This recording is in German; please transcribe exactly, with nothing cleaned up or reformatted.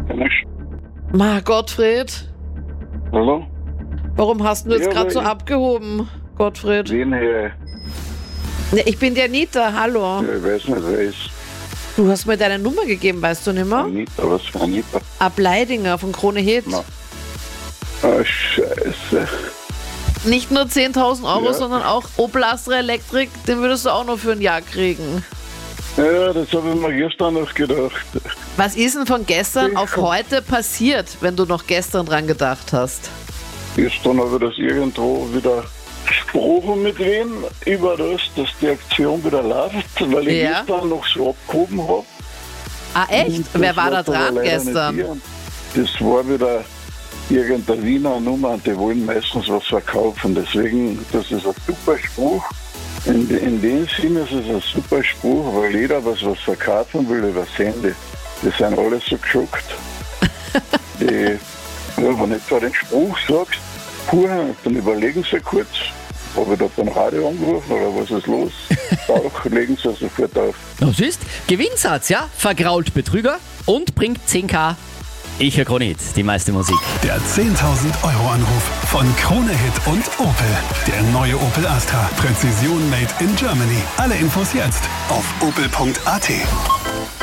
Ma, Gottfried, Hallo? warum hast du jetzt Ja, gerade aber so ich- abgehoben, Gottfried? Wen her? Ne, ich bin die Anita, hallo. Ja, ich weiß nicht, wer ist. Du hast mir deine Nummer gegeben, weißt du nicht mehr? Anita, was für Anita? Ab Leidinger von Krone Hit. Na. Ah, Scheiße. Nicht nur zehntausend Euro, Ja. sondern auch Opel Astra Elektrik, den würdest du auch noch für ein Jahr kriegen. Ja, das habe ich mir gestern noch gedacht. Was ist denn von gestern Ich auf komm- heute passiert, wenn du noch gestern dran gedacht hast? Gestern habe ich das irgendwo wieder gesprochen mit wem über das, dass die Aktion wieder läuft, weil ich Ja. gestern noch so abgehoben habe. Ah, echt? Und Wer das war da aber dran leider nicht gestern? hier. Das war wieder irgendeine Wiener Nummer und die wollen meistens was verkaufen. Deswegen, das ist ein super Spruch. In, in dem Sinne ist es ein super Spruch, weil jeder, was was verkaufen will, über Sende, die sind alle so geschockt. die, ja, wenn du zwar den Spruch sagst, puh, dann überlegen sie kurz, habe ich da beim Radio angerufen oder was ist los? Auch legen sie sofort auf. Das ist Gewinnsatz, ja? Vergrault Betrüger und bringt zehn K. Ich höre Krone Hit, die meiste Musik. Der zehntausend Euro Anruf von Krone Hit und Opel. Der neue Opel Astra. Präzision made in Germany. Alle Infos jetzt auf opel punkt a t.